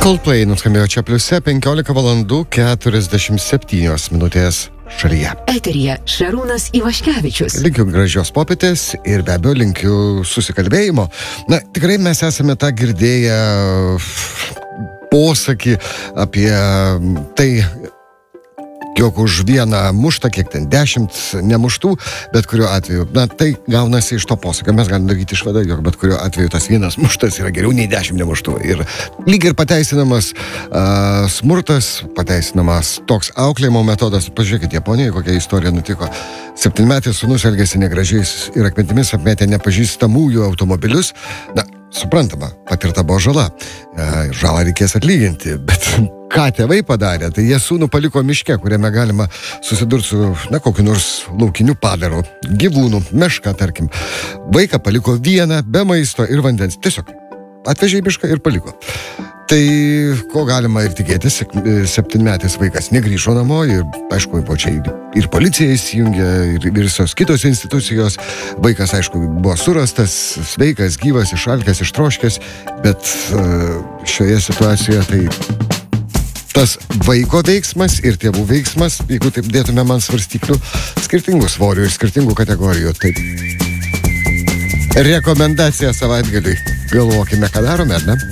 Coldplay nuskambėjo čia pliuse 15 valandų 47 minutės šalyje. Eteryje Šarūnas Ivaškevičius. Linkiu gražios popietės ir be abejo linkiu susikalbėjimo. Na, tikrai mes esame tą girdėję posakį apie tai, jog už vieną muštą, kiek ten 10 nemuštų, bet kuriuo atveju, na, tai gaunasi iš to posakio. Mes galime daryti išvadą, jog bet kuriuo atveju tas vienas muštas yra geriau nei 10 nemuštų. Ir lyg ir pateisinamas smurtas, pateisinamas toks auklėjimo metodas. Pažiūrėkit, Japonijoje kokia istorija nutiko. 7-metis sūnus elgėsi negražiais ir akmentimis apmėtė nepažįstamųjų automobilius. Na, suprantama, patirta buvo žala. Žalą reikės atlyginti, bet ką tėvai padarė, tai jie sūnų paliko miške, kuriame galima susidurti su, na, kokiu nors laukiniu padaru, gyvūnų, meška, tarkim. Vaiką paliko vieną, be maisto ir vandens. Tiesiog atvežė į mišką ir paliko. Tai ko galima ir tikėtis, 7-metis vaikas negrįžo namo ir, aišku, po čia ir policija įsijungė, ir visos kitos institucijos. Vaikas, aišku, buvo surastas, sveikas, gyvas, išalkęs, ištroškęs, bet šioje situacijoje tai tas vaiko veiksmas ir tėvų veiksmas, jeigu taip dėtume man svarstyklių, skirtingų svorių ir skirtingų kategorijų. Taip. Rekomendacija savaitgaliui. Galvokime, ką darome, ar ne?